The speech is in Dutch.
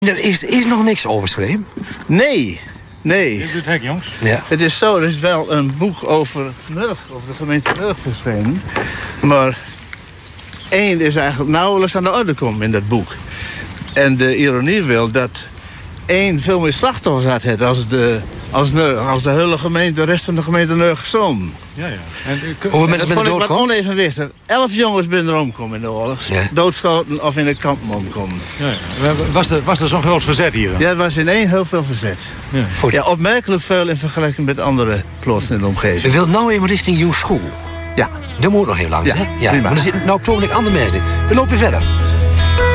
Er is nog niks overschreven? Nee. Dit is het hek, jongens. Ja. Het is zo, er is wel een boek over Nurg, over de gemeente Nurg verschenen. Maar één is eigenlijk nauwelijks aan de orde komen in dat boek. En de ironie wil dat één veel meer slachtoffers had het als de hele gemeente, de rest van de gemeente Nurg samen. Ja. Hoeveel mensen Dat zijn er vond ik wat doodgekomen? onevenwichtig. 11 jongens zijn er omgekomen in de oorlog. Ja. Doodschoten of in de kampen omgekomen. Was er zo'n groot verzet hier? Ja, het was in één heel veel verzet. Ja. Goed. Ja, opmerkelijk veel in vergelijking met andere plaatsen in de omgeving. We willen nou even richting jouw school. Ja. Dat moet nog heel lang, Ja, hè? Ja, prima. maar er zitten nou ook andere mensen in. We lopen verder.